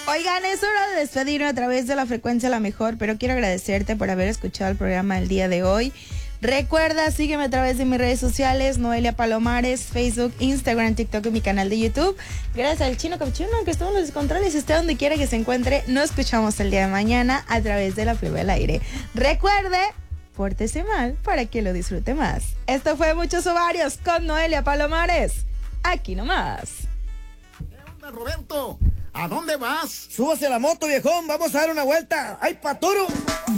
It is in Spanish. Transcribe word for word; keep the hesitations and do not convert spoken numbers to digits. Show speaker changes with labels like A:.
A: Oigan, es hora de despedirme a través de la frecuencia La Mejor, pero quiero agradecerte por haber escuchado el programa del día de hoy. Recuerda, sígueme a través de mis redes sociales, Noelia Palomares, Facebook, Instagram, TikTok y mi canal de YouTube. Gracias al Chino Capuchino que estuvo en los controles. Esté donde quiera que se encuentre, nos escuchamos el día de mañana a través de La Plebe al Aire. Recuerde, pórtese mal para que lo disfrute más. Esto fue Muchos Ovarios con Noelia Palomares. Aquí nomás.
B: ¿Qué onda, Roberto? ¿A dónde vas?
C: Súbase a la moto, viejón. Vamos a dar una vuelta. ¡Ay, patoro!